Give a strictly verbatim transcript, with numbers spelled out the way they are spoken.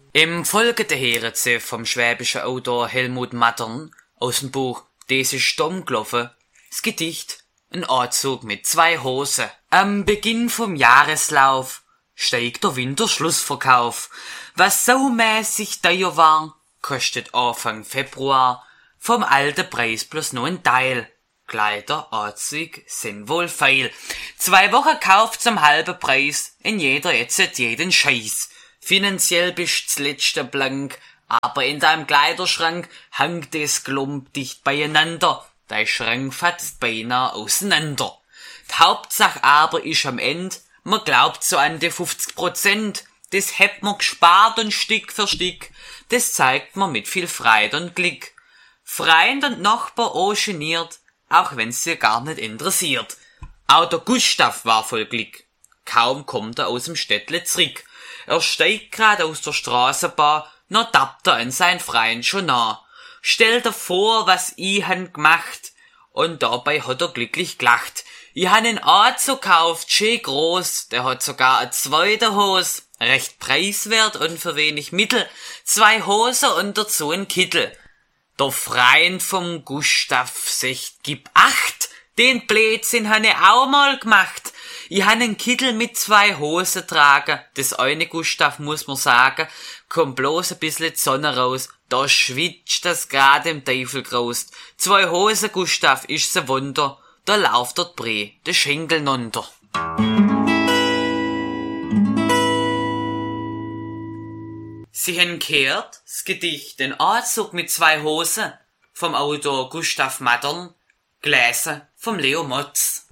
Im Folgenden hören Sie vom schwäbischen Autor Helmut Mattern aus dem Buch Des ist Stumm gelaufen das Gedicht Ein Anzug mit zwei Hosen. Am Beginn vom Jahreslauf steigt der Winterschlussverkauf. Was saumäßig teuer war, kostet Anfang Februar vom alten Preis bloß nur ein Teil. Kleider, Anzug sind wohl feil. Zwei Wochen Kauf zum halben Preis, in jeder jetzt jeden Scheiß. Finanziell bist das letzte blank, aber in deinem Kleiderschrank hangt es Klump dicht beieinander. Dein Schrank fatzt beinahe auseinander. Die Hauptsache aber ist am Ende, man glaubt so an die fünfzig Prozent. Das hat man gespart und Stück für Stück. Das zeigt man mit viel Freude und Glück. Freund und Nachbar auch geniert, auch wenn's sie gar nicht interessiert. Auch der Gustav war voll Glück. Kaum kommt er aus dem Städtle zurück. Er steigt grad aus der Straßenbahn, noch tappt er an sein Freund schon nah. Stellt er vor, was ich han gemacht, und dabei hat er glücklich gelacht. Ich han einen Anzug gekauft, schön groß, der hat sogar eine zweite Hose, recht preiswert und für wenig Mittel, zwei Hosen und dazu ein Kittel. Der Freund vom Gustav sagt, gib acht, den Blödsinn han ich auch mal gemacht. Ich han einen Kittel mit zwei Hosen tragen. Das eine Gustav, muss man sagen, kommt bloß ein bisschen die Sonne raus. Da schwitzt das grad im Teufel groß. Zwei Hosen, Gustav, ist so Wunder. Da lauft der Bree, der Schenkel nunter. Sie haben gehört, das Gedicht Ein Anzug mit zwei Hosen vom Autor Gustav Mattern, gelesen vom Leo Motz.